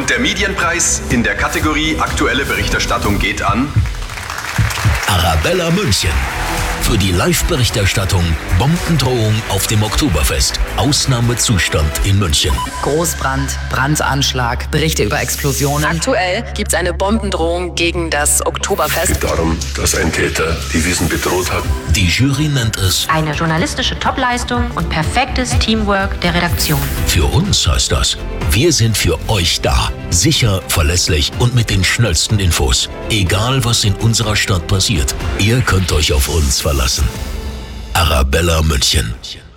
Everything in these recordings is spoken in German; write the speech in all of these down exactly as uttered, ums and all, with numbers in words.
Und der Medienpreis in der Kategorie Aktuelle Berichterstattung geht an Arabella München. Für die Live-Berichterstattung Bombendrohung auf dem Oktoberfest. Ausnahmezustand in München. Großbrand, Brandanschlag, Berichte über Explosionen. Aktuell gibt es eine Bombendrohung gegen das Oktoberfest. Es geht darum, dass ein Täter die Wiesn bedroht hat. Die Jury nennt es eine journalistische Topleistung und perfektes Teamwork der Redaktion. Für uns heißt das, wir sind für euch da. Sicher, verlässlich und mit den schnellsten Infos. Egal, was in unserer Stadt passiert, ihr könnt euch auf uns verlassen. Arabella München.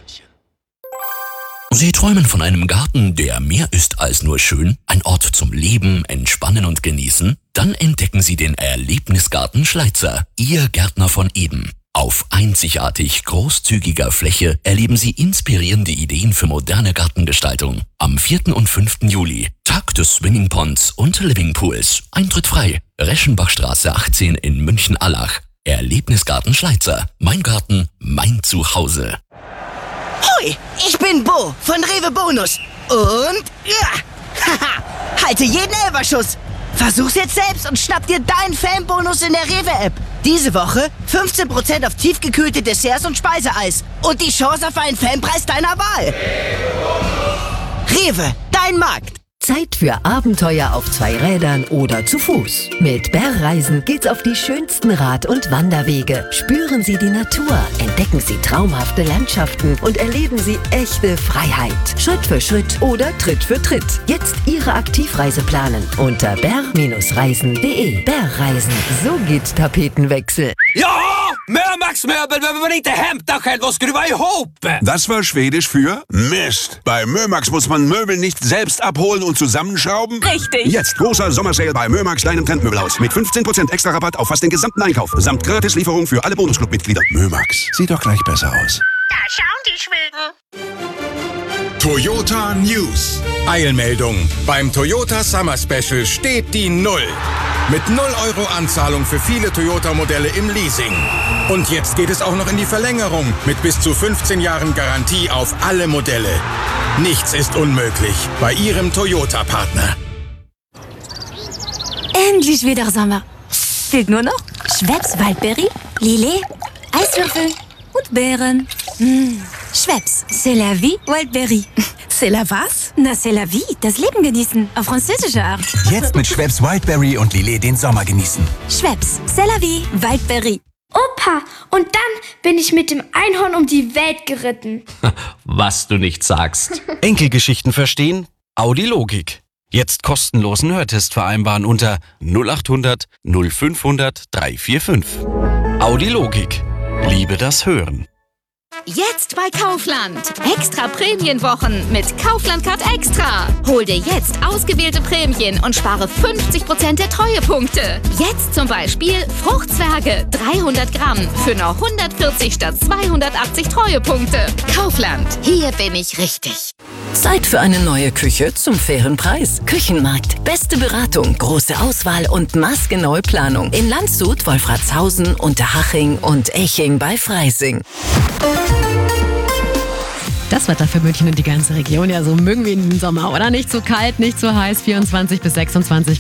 Sie träumen von einem Garten, der mehr ist als nur schön? Ein Ort zum Leben, Entspannen und Genießen? Dann entdecken Sie den Erlebnisgarten Schleizer, Ihr Gärtner von eben. Auf einzigartig großzügiger Fläche erleben Sie inspirierende Ideen für moderne Gartengestaltung. Am vierten und fünften Juli, Tag des Swimmingponds und Livingpools. Eintritt frei. Reschenbachstraße achtzehn in München-Allach. Erlebnisgarten Schleizer. Mein Garten, mein Zuhause. Hoi, ich bin Bo von Rewe Bonus. Und ja, haha, halte jeden Elferschuss. Versuch's jetzt selbst und schnapp dir deinen Fanbonus in der Rewe-App. Diese Woche fünfzehn Prozent auf tiefgekühlte Desserts und Speiseeis. Und die Chance auf einen Fanpreis deiner Wahl. Rewe, dein Markt. Zeit für Abenteuer auf zwei Rädern oder zu Fuß. Mit Bärreisen geht's auf die schönsten Rad- und Wanderwege. Spüren Sie die Natur, entdecken Sie traumhafte Landschaften und erleben Sie echte Freiheit. Schritt für Schritt oder Tritt für Tritt. Jetzt Ihre Aktivreise planen unter bär Reisen punkt de. Bärreisen, so geht Tapetenwechsel. Ja, Mömax-Möbel, wenn man inte hämtar själv och skruva ihop. Das war Schwedisch für Mist. Bei Mömax muss man Möbel nicht selbst abholen und zusammenschrauben? Richtig. Jetzt großer Sommersale bei Mömax, deinem Trendmöbelhaus. Mit fünfzehn Prozent extra Rabatt auf fast den gesamten Einkauf. Samt Gratislieferung für alle Bonusclub-Mitglieder. Mömax, sieht doch gleich besser aus. Da schauen die Schweden. Toyota News. Eilmeldung. Beim Toyota Summer Special steht die Null. Mit null Euro Anzahlung für viele Toyota-Modelle im Leasing. Und jetzt geht es auch noch in die Verlängerung mit bis zu fünfzehn Jahren Garantie auf alle Modelle. Nichts ist unmöglich bei Ihrem Toyota-Partner. Endlich wieder Sommer. Fehlt nur noch Schweppes Waldbeere, Lillet, Eiswürfel und Beeren. Mmh. Schweppes, c'est la vie, Wildberry. C'est la was? Na, c'est la vie, das Leben genießen, auf französische Art. Jetzt mit Schweppes Wildberry und Lillet den Sommer genießen. Schweppes, c'est la vie, Wildberry. Opa, und dann bin ich mit dem Einhorn um die Welt geritten. Was du nicht sagst. Enkelgeschichten verstehen? Audi Logik. Jetzt kostenlosen Hörtest vereinbaren unter null acht hundert null fünfhundert drei vier fünf. Audi Logik. Liebe das Hören. Jetzt bei Kaufland. Extra Prämienwochen mit Kaufland Card Extra. Hol dir jetzt ausgewählte Prämien und spare fünfzig Prozent der Treuepunkte. Jetzt zum Beispiel Fruchtzwerge dreihundert Gramm für nur hundertvierzig statt zweihundertachtzig Treuepunkte. Kaufland, hier bin ich richtig. Zeit für eine neue Küche zum fairen Preis. Küchenmarkt. Beste Beratung, große Auswahl und maßgenaue Planung. In Landshut, Wolfratshausen, Unterhaching und Eching bei Freising. Das Wetter für München und die ganze Region. Ja, so mögen wir ihn im Sommer, oder? Nicht zu kalt, nicht zu heiß. vierundzwanzig bis sechsundzwanzig